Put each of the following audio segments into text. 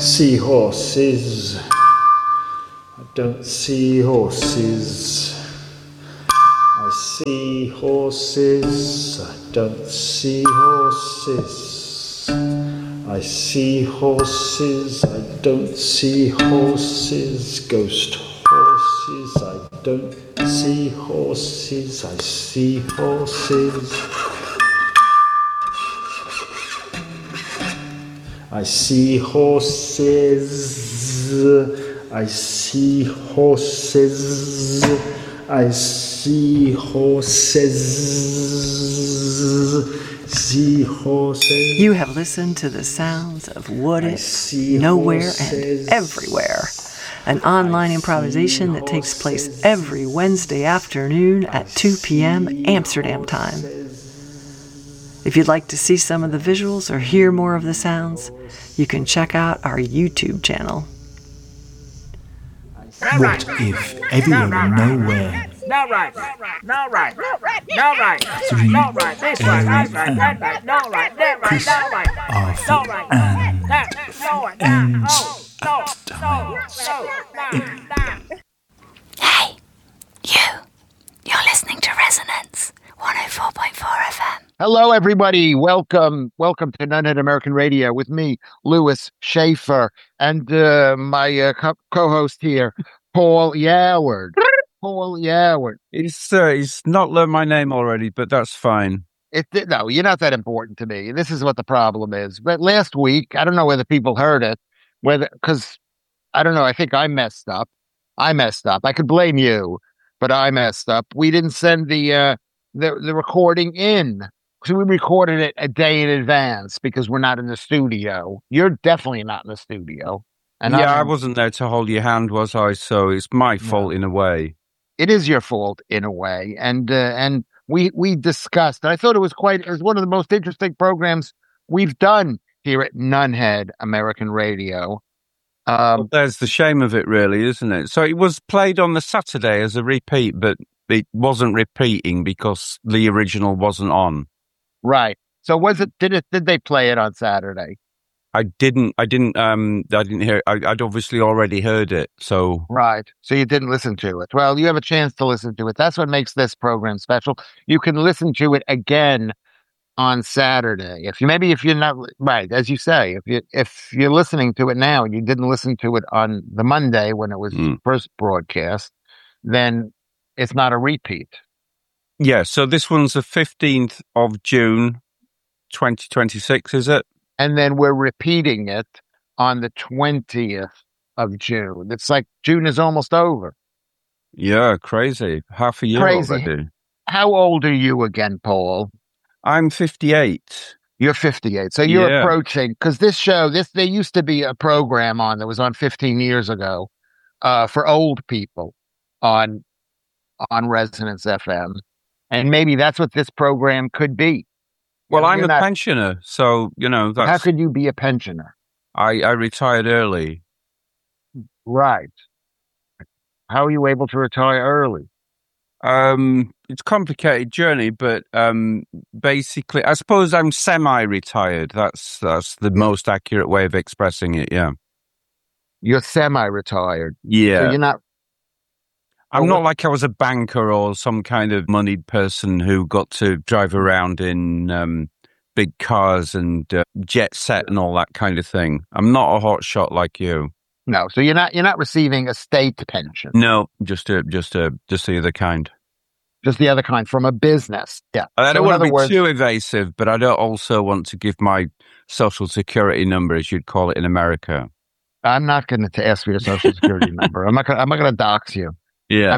see horses. I don't see horses. I see horses. I don't see horses. I see horses. I don't see horses. Ghost horses. I don't see horses. I see horses. I see horses. I see horses. I see horses. See horses. You have listened to the sounds of Would It, Nowhere, and Everywhere, an online improvisation that takes place every Wednesday afternoon at 2 p.m. Amsterdam time. If you'd like to see some of the visuals or hear more of the sounds, you can check out our YouTube channel. What if everywhere and nowhere? No right. 3 airy and Chris Arthur and ends at times. Hey, you're listening to Resonance 104.4 FM. Hello, everybody. Welcome to Nunhead American Radio with me, Louis Schaefer, and my co-host here, Paul Yaward. Paul Yaward. He's not learned my name already, but that's fine. No, you're not that important to me. This is what the problem is. But last week, I don't know whether people heard it, because I don't know. I think I messed up. I could blame you, but I messed up. We didn't send the recording in. So we recorded it a day in advance because we're not in the studio. You're definitely not in the studio. And I wasn't there to hold your hand, was I? So it's my fault in a way. It is your fault in a way. And we discussed, and I thought it was one of the most interesting programs we've done here at Nunhead American Radio. Well, there's the shame of it, really, isn't it? So it was played on the Saturday as a repeat, but it wasn't repeating because the original wasn't on. Right. So did they play it on Saturday? I didn't hear it. I'd obviously already heard it. So right. So you didn't listen to it. Well, you have a chance to listen to it. That's what makes this program special. You can listen to it again on Saturday. If you're not right, as you say, if you're listening to it now and you didn't listen to it on the Monday when it was first broadcast, then it's not a repeat. Yeah, so this one's the 15th of June, 2026, is it? And then we're repeating it on the 20th of June. It's like June is almost over. Yeah, crazy. Half a year already. How old are you again, Paul? I'm 58. You're 58. So you're approaching, because this show, there used to be a program that was on 15 years ago for old people on Resonance FM. And maybe that's what this program could be. Well, I'm a pensioner, so, that's... How could you be a pensioner? I retired early. Right. How are you able to retire early? It's a complicated journey, but basically, I suppose I'm semi-retired. That's the most accurate way of expressing it, yeah. You're semi-retired? Yeah. So you're not... I'm not like I was a banker or some kind of moneyed person who got to drive around in big cars and jet set and all that kind of thing. I'm not a hot shot like you. No, so you're not receiving a state pension. No, just the other kind. Just the other kind from a business. Yeah. I don't want to be too evasive, but I don't also want to give my social security number, as you'd call it in America. I'm not going to ask for your social security number. I'm not going to dox you. Yeah.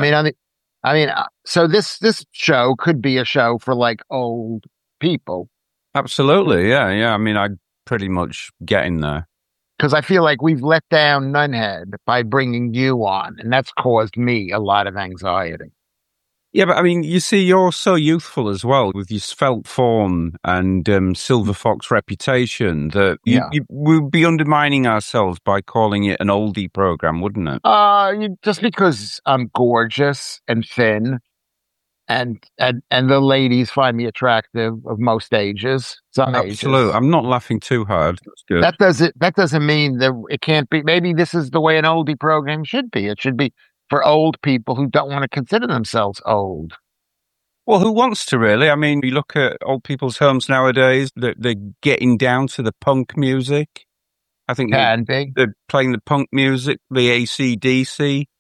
So this show could be a show for like old people. Absolutely. Yeah. I'm pretty much getting there. Because I feel like we've let down Nunhead by bringing you on, and that's caused me a lot of anxiety. Yeah, but you see, you're so youthful as well with your svelte form and Silver Fox reputation that we'd be undermining ourselves by calling it an oldie program, wouldn't it? Just because I'm gorgeous and thin and the ladies find me attractive of most ages, some Absolutely. ages. I'm not laughing too hard. That's good. That doesn't mean that it can't be. Maybe this is the way an oldie program should be. It should be for old people who don't want to consider themselves old. Well, who wants to really? I mean, you look at old people's homes nowadays, they're getting down to the punk music. I think they're playing the punk music, the AC/DC.